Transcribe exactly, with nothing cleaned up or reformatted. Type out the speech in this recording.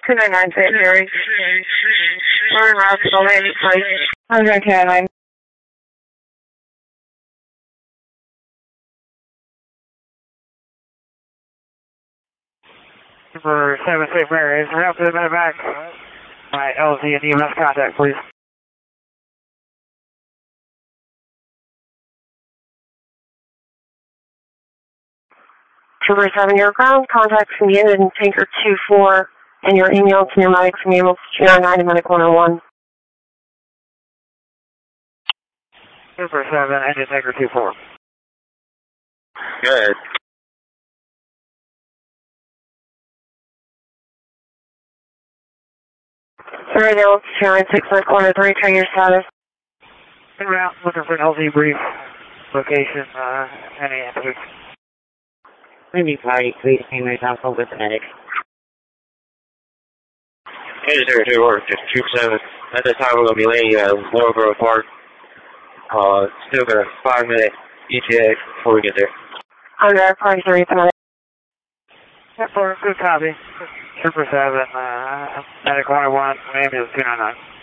two nine nine, Saint Mary. We're in hospital, maybe, please. Okay, two nine nine. For seven Saint Mary's, we're up to the back. Alright, L Z and E M S contact, please. Trooper seven, your ground contacts can be ended in tanker two four, and your email to your medic from ambulance two nine nine to medic one oh one. Trooper seven, engine tanker two four. Good. Alright, now two nine six medic one oh three, train your status. En route, looking for an L Z brief. Location, uh, any answers? Maybe party, please, Saint Mary's Hospital with the medic. Hey, zero two or just Troop seven. At this time, we're going to be laying uh, Laurel Grove Park. Uh, still got a five minute E T A before we get there. Under party three, the medic. Yep, good copy. Trooper seven, uh, medic one oh one, ambulance two nine nine.